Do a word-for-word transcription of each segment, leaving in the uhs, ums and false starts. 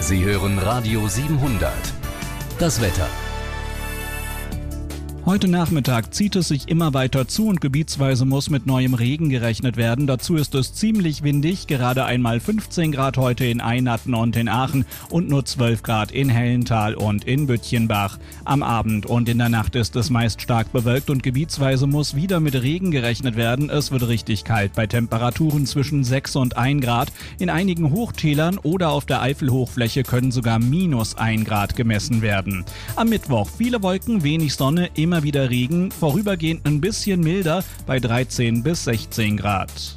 Sie hören Radio siebenhundert. Das Wetter. Heute Nachmittag zieht es sich immer weiter zu und gebietsweise muss mit neuem Regen gerechnet werden. Dazu ist es ziemlich windig, gerade einmal fünfzehn Grad heute in Einatten und in Aachen und nur zwölf Grad in Hellental und in Büttchenbach. Am Abend und in der Nacht ist es meist stark bewölkt und gebietsweise muss wieder mit Regen gerechnet werden. Es wird richtig kalt bei Temperaturen zwischen sechs und ein Grad. In einigen Hochtälern oder auf der Eifelhochfläche können sogar minus ein Grad gemessen werden. Am Mittwoch viele Wolken, wenig Sonne, immer wieder Regen, vorübergehend ein bisschen milder bei dreizehn bis sechzehn Grad.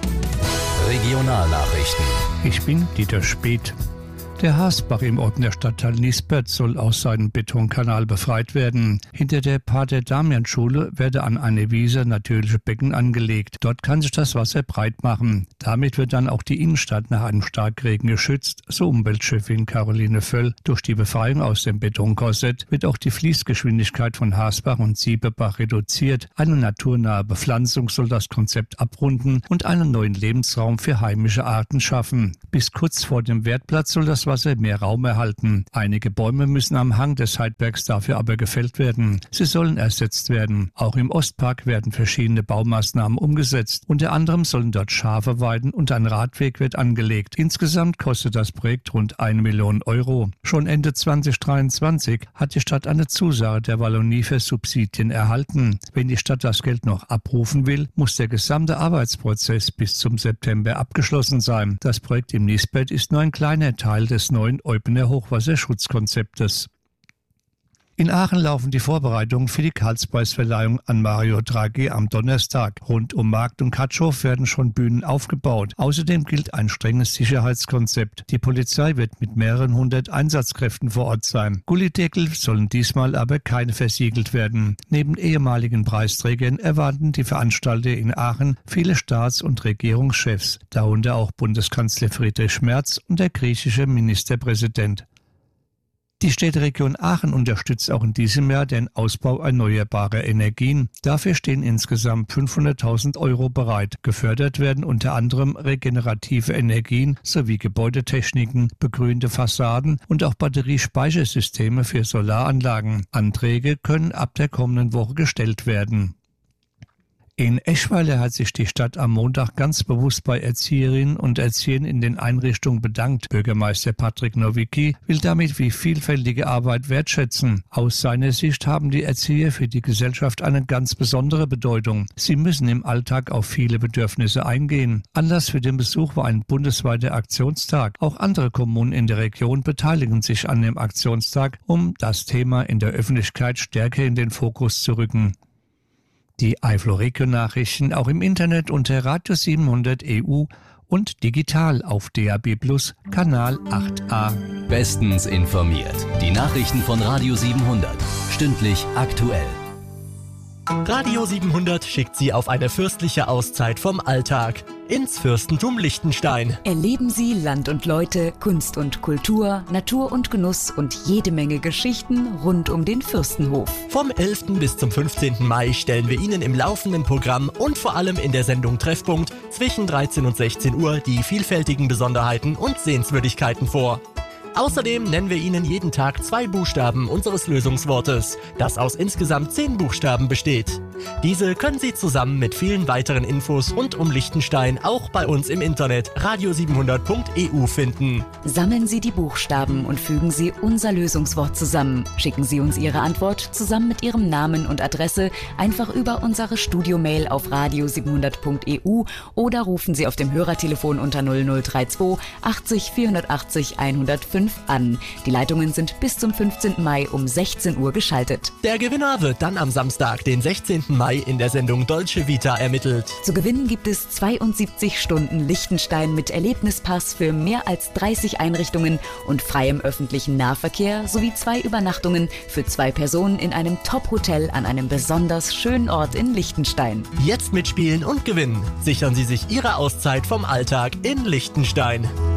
Regionalnachrichten. Ich bin Dieter Speth. Der Haasbach im Ortner Stadtteil Nispert soll aus seinem Betonkanal befreit werden. Hinter der Pater-Damian-Schule werde an eine Wiese natürliche Becken angelegt. Dort kann sich das Wasser breit machen. Damit wird dann auch die Innenstadt nach einem Starkregen geschützt, so Umweltchefin Caroline Völl. Durch die Befreiung aus dem Betonkorsett wird auch die Fließgeschwindigkeit von Haasbach und Siebebach reduziert. Eine naturnahe Bepflanzung soll das Konzept abrunden und einen neuen Lebensraum für heimische Arten schaffen. Bis kurz vor dem Wertplatz soll das Wasser mehr Raum erhalten. Einige Bäume müssen am Hang des Heidbergs dafür aber gefällt werden. Sie sollen ersetzt werden. Auch im Ostpark werden verschiedene Baumaßnahmen umgesetzt. Unter anderem sollen dort Schafe weiden und ein Radweg wird angelegt. Insgesamt kostet das Projekt rund eine Million Euro. Schon Ende zwanzig dreiundzwanzig hat die Stadt eine Zusage der Wallonie für Subsidien erhalten. Wenn die Stadt das Geld noch abrufen will, muss der gesamte Arbeitsprozess bis zum September abgeschlossen sein. Das Projekt im Nispert ist nur ein kleiner Teil des neuen Eupener Hochwasserschutzkonzeptes. In Aachen laufen die Vorbereitungen für die Karlspreisverleihung an Mario Draghi am Donnerstag. Rund um Markt und Katschow werden schon Bühnen aufgebaut. Außerdem gilt ein strenges Sicherheitskonzept. Die Polizei wird mit mehreren hundert Einsatzkräften vor Ort sein. Gullideckel sollen diesmal aber keine versiegelt werden. Neben ehemaligen Preisträgern erwarten die Veranstalter in Aachen viele Staats- und Regierungschefs, darunter auch Bundeskanzler Friedrich Merz und der griechische Ministerpräsident. Die Städteregion Aachen unterstützt auch in diesem Jahr den Ausbau erneuerbarer Energien. Dafür stehen insgesamt fünfhunderttausend Euro bereit. Gefördert werden unter anderem regenerative Energien sowie Gebäudetechniken, begrünte Fassaden und auch Batteriespeichersysteme für Solaranlagen. Anträge können ab der kommenden Woche gestellt werden. In Eschweiler hat sich die Stadt am Montag ganz bewusst bei Erzieherinnen und Erziehern in den Einrichtungen bedankt. Bürgermeister Patrick Nowicki will damit die vielfältige Arbeit wertschätzen. Aus seiner Sicht haben die Erzieher für die Gesellschaft eine ganz besondere Bedeutung. Sie müssen im Alltag auf viele Bedürfnisse eingehen. Anlass für den Besuch war ein bundesweiter Aktionstag. Auch andere Kommunen in der Region beteiligen sich an dem Aktionstag, um das Thema in der Öffentlichkeit stärker in den Fokus zu rücken. Die Eifel-Region-Nachrichten auch im Internet unter Radio siebenhundert E U und digital auf D A B Plus, Kanal acht a. Bestens informiert. Die Nachrichten von Radio siebenhundert. Stündlich aktuell. Radio siebenhundert schickt Sie auf eine fürstliche Auszeit vom Alltag ins Fürstentum Liechtenstein. Erleben Sie Land und Leute, Kunst und Kultur, Natur und Genuss und jede Menge Geschichten rund um den Fürstenhof. Vom elften bis zum fünfzehnten Mai stellen wir Ihnen im laufenden Programm und vor allem in der Sendung Treffpunkt zwischen dreizehn und sechzehn Uhr die vielfältigen Besonderheiten und Sehenswürdigkeiten vor. Außerdem nennen wir Ihnen jeden Tag zwei Buchstaben unseres Lösungswortes, das aus insgesamt zehn Buchstaben besteht. Diese können Sie zusammen mit vielen weiteren Infos rund um Liechtenstein auch bei uns im Internet radio siebenhundert punkt e u finden. Sammeln Sie die Buchstaben und fügen Sie unser Lösungswort zusammen. Schicken Sie uns Ihre Antwort zusammen mit Ihrem Namen und Adresse einfach über unsere Studiomail auf radio siebenhundert punkt e u oder rufen Sie auf dem Hörertelefon unter null null drei zwei achtzig vierhundertachtzig hundertfünf an. Die Leitungen sind bis zum fünfzehnten Mai um sechzehn Uhr geschaltet. Der Gewinner wird dann am Samstag, den sechzehnten Mai, in der Sendung Dolce Vita ermittelt. Zu gewinnen gibt es zweiundsiebzig Stunden Liechtenstein mit Erlebnispass für mehr als dreißig Einrichtungen und freiem öffentlichen Nahverkehr sowie zwei Übernachtungen für zwei Personen in einem Top-Hotel an einem besonders schönen Ort in Liechtenstein. Jetzt mitspielen und gewinnen. Sichern Sie sich Ihre Auszeit vom Alltag in Liechtenstein.